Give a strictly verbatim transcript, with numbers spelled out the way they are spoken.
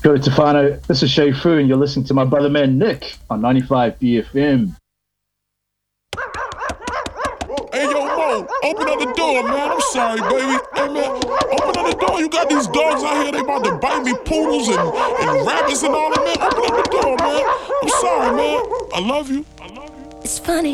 Joey Tofano, this is Shay Fu, and you're listening to my brother man Nick on ninety-five B F M. Hey, yo, Mo, open up the door, man. I'm sorry, baby. Hey, man, open up the door. You got these dogs out here. They about to bite me, poodles and, and rabbits and all that, man. Open up the door, man. I'm sorry, man. I love you. I love you. It's funny.